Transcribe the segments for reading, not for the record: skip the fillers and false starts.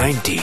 90।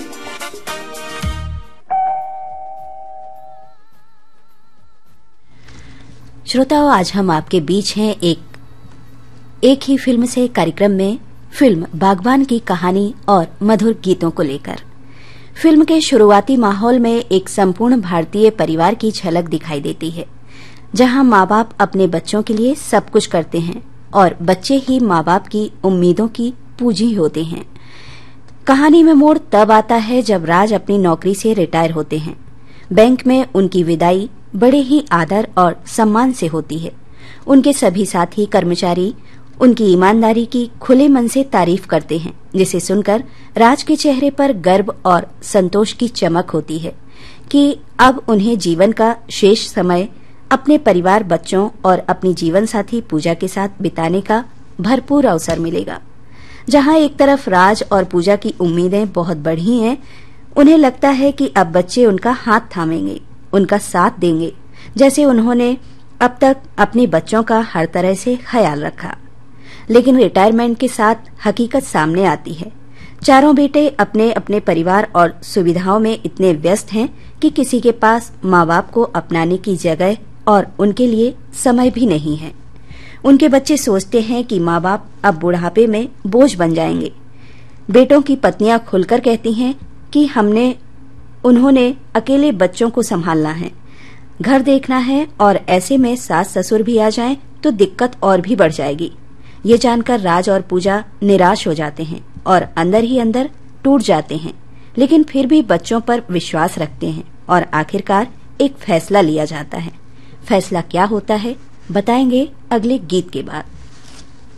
श्रोताओं, आज हम आपके बीच हैं एक ही फिल्म से कार्यक्रम में फिल्म बागबान की कहानी और मधुर गीतों को लेकर। फिल्म के शुरुआती माहौल में एक संपूर्ण भारतीय परिवार की झलक दिखाई देती है, जहां माँ बाप अपने बच्चों के लिए सब कुछ करते हैं और बच्चे ही माँ बाप की उम्मीदों की पूंजी होते हैं। कहानी में मोड़ तब आता है जब राज अपनी नौकरी से रिटायर होते हैं। बैंक में उनकी विदाई बड़े ही आदर और सम्मान से होती है। उनके सभी साथी कर्मचारी उनकी ईमानदारी की खुले मन से तारीफ करते हैं, जिसे सुनकर राज के चेहरे पर गर्व और संतोष की चमक होती है कि अब उन्हें जीवन का शेष समय अपने परिवार, बच्चों और अपनी जीवन साथी पूजा के साथ बिताने का भरपूर अवसर मिलेगा। जहां एक तरफ राज और पूजा की उम्मीदें बहुत बढ़ी हैं, उन्हें लगता है कि अब बच्चे उनका हाथ थामेंगे, उनका साथ देंगे, जैसे उन्होंने अब तक अपने बच्चों का हर तरह से ख्याल रखा। लेकिन रिटायरमेंट के साथ हकीकत सामने आती है। चारों बेटे अपने अपने परिवार और सुविधाओं में इतने व्यस्त हैं कि किसी के पास माँ बाप को अपनाने की जगह और उनके लिए समय भी नहीं है। उनके बच्चे सोचते हैं कि माँ बाप अब बुढ़ापे में बोझ बन जाएंगे। बेटों की पत्नियां खुलकर कहती हैं कि उन्होंने अकेले बच्चों को संभालना है, घर देखना है और ऐसे में सास ससुर भी आ जाएं तो दिक्कत और भी बढ़ जाएगी। ये जानकर राज और पूजा निराश हो जाते हैं और अंदर ही अंदर टूट जाते हैं, लेकिन फिर भी बच्चों पर विश्वास रखते हैं और आखिरकार एक फैसला लिया जाता है। फैसला क्या होता है बताएंगे अगले गीत के बाद।